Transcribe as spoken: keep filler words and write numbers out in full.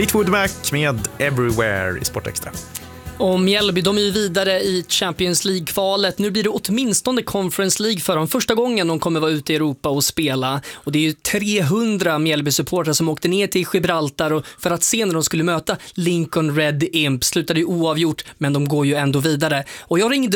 Fleetwood Mac med Everywhere i Sport Extra. Och Mjällby, de är ju vidare i Champions League-kvalet. Nu blir det åtminstone Conference League för dem. Första gången de kommer vara ute i Europa och spela. Och det är ju trehundra Mjällby-supportrar som åkte ner till Gibraltar och för att se när de skulle möta Lincoln Red Imp. Slutade ju oavgjort, men de går ju ändå vidare. Och jag ringde